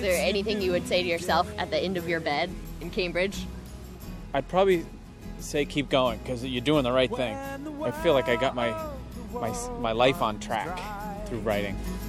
there anything you would say to yourself at the end of your bed in Cambridge? I'd probably say keep going, because you're doing the right thing. I feel like I got my life on track through writing.